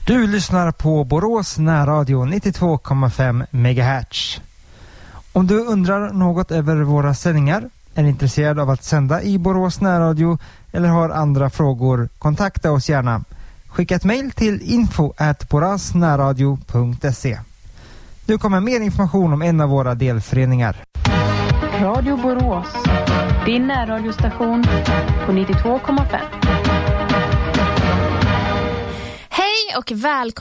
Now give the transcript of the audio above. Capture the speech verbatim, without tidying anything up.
Du lyssnar på Borås närradio nittiotvå komma fem megahertz. Om du undrar något över våra sändningar, är intresserad av att sända i Borås närradio eller har andra frågor, kontakta oss gärna. Skicka ett mejl till info at borasnärradio punkt se. Nu kommer mer information om en av våra delföreningar. Radio Borås, din närradiostation på nittiotvå komma fem. Hej och välkommen